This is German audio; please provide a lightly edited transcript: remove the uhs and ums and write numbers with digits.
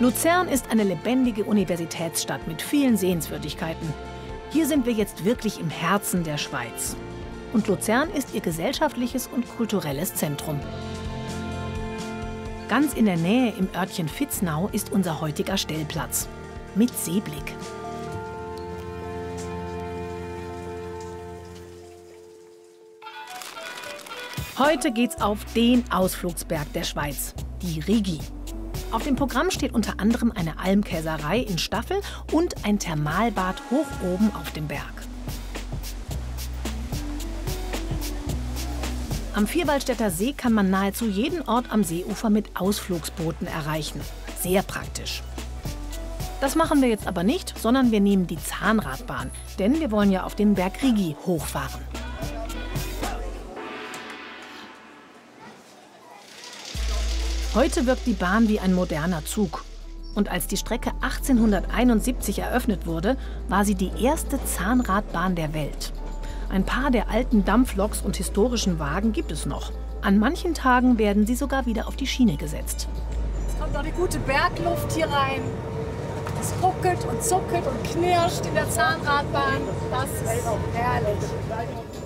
Luzern ist eine lebendige Universitätsstadt mit vielen Sehenswürdigkeiten. Hier sind wir jetzt wirklich im Herzen der Schweiz. Und Luzern ist ihr gesellschaftliches und kulturelles Zentrum. Ganz in der Nähe im Örtchen Vitznau ist unser heutiger Stellplatz. Mit Seeblick. Heute geht's auf den Ausflugsberg der Schweiz, die Rigi. Auf dem Programm steht unter anderem eine Almkäserei in Staffel und ein Thermalbad hoch oben auf dem Berg. Am Vierwaldstätter See kann man nahezu jeden Ort am Seeufer mit Ausflugsbooten erreichen. Sehr praktisch. Das machen wir jetzt aber nicht, sondern wir nehmen die Zahnradbahn, denn wir wollen ja auf den Berg Rigi hochfahren. Heute wirkt die Bahn wie ein moderner Zug. Und als die Strecke 1871 eröffnet wurde, war sie die erste Zahnradbahn der Welt. Ein paar der alten Dampfloks und historischen Wagen gibt es noch. An manchen Tagen werden sie sogar wieder auf die Schiene gesetzt. Es kommt auch die gute Bergluft hier rein. Es ruckelt und zuckelt und knirscht in der Zahnradbahn. Das ist herrlich.